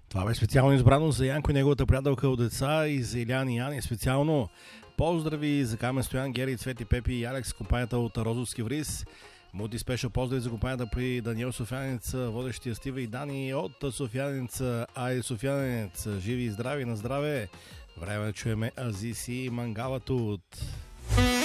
Това бе специално избрано за Янко и неговата приятелка от деца и за Илян и Яни. Специално поздрави за Камен Стоян, Гери, Цвети, Пепи и Алекс, компанията от Розовски вриз. Мулти спешъл поздрави за компанията при Даниел Софиянец, водещия Стива и Дани от Софиянец, Ай Софиянец. Живи и здрави, на здраве! Време да чуеме Азиси и Мангалът от...